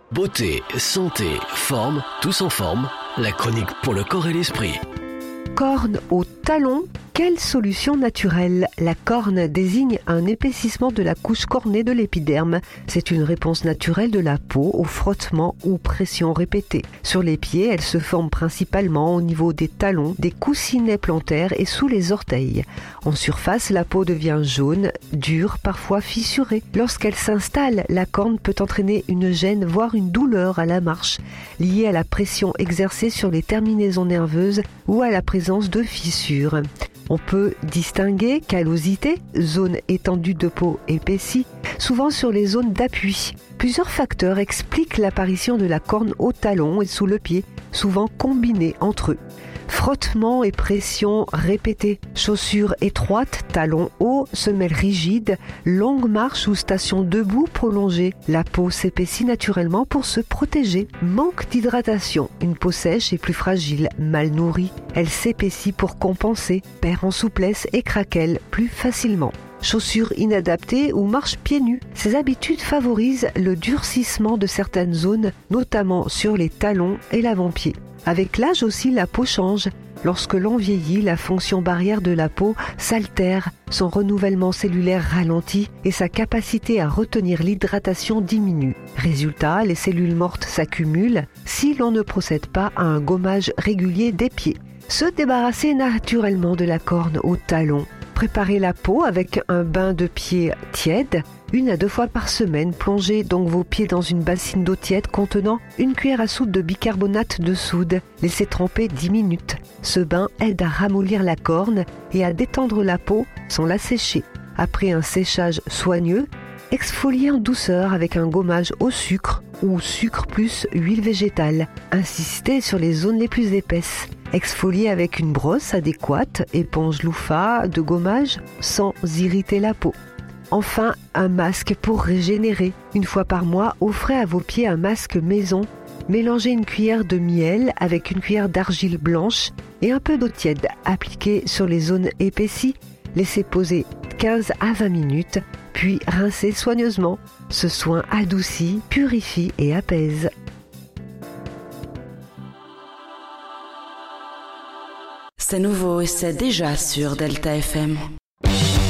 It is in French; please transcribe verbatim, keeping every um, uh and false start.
Beauté, santé, forme, tous en forme. La chronique pour le corps et l'esprit. Corne au talon, quelle solution naturelle? La corne désigne un épaississement de la couche cornée de l'épiderme. C'est une réponse naturelle de la peau au frottement ou pression répétée. Sur les pieds, elle se forme principalement au niveau des talons, des coussinets plantaires et sous les orteils. En surface, la peau devient jaune, dure, parfois fissurée. Lorsqu'elle s'installe, la corne peut entraîner une gêne, voire une douleur à la marche, liée à la pression exercée sur les terminaisons nerveuses ou à la présence de fissures. On peut distinguer callosité, zone étendue de peau épaissie, souvent sur les zones d'appui. Plusieurs facteurs expliquent l'apparition de la corne au talon et sous le pied, souvent combinés entre eux. Frottement et pression répétée, chaussures étroites, talons hauts, semelles rigides, longue marche ou station debout prolongée. La peau s'épaissit naturellement pour se protéger. Manque d'hydratation, une peau sèche et plus fragile, mal nourrie. Elle s'épaissit pour compenser, perd en souplesse et craquelle plus facilement. Chaussures inadaptées ou marche pieds nus. Ces habitudes favorisent le durcissement de certaines zones, notamment sur les talons et l'avant-pied. Avec l'âge aussi, la peau change. Lorsque l'on vieillit, la fonction barrière de la peau s'altère, son renouvellement cellulaire ralentit et sa capacité à retenir l'hydratation diminue. Résultat, les cellules mortes s'accumulent si l'on ne procède pas à un gommage régulier des pieds. Se débarrasser naturellement de la corne au talon. Préparez la peau avec un bain de pieds tiède, une à deux fois par semaine. Plongez donc vos pieds dans une bassine d'eau tiède contenant une cuillère à soupe de bicarbonate de soude. Laissez tremper dix minutes. Ce bain aide à ramollir la corne et à détendre la peau sans la sécher. Après un séchage soigneux, exfoliez en douceur avec un gommage au sucre ou sucre plus huile végétale. Insistez sur les zones les plus épaisses. Exfoliez avec une brosse adéquate, éponge loofah de gommage sans irriter la peau. Enfin, un masque pour régénérer. Une fois par mois, offrez à vos pieds un masque maison. Mélangez une cuillère de miel avec une cuillère d'argile blanche et un peu d'eau tiède. Appliquez sur les zones épaissies. Laissez poser quinze à vingt minutes, puis rincez soigneusement. Ce soin adoucit, purifie et apaise. C'est nouveau et c'est déjà sur Delta F M.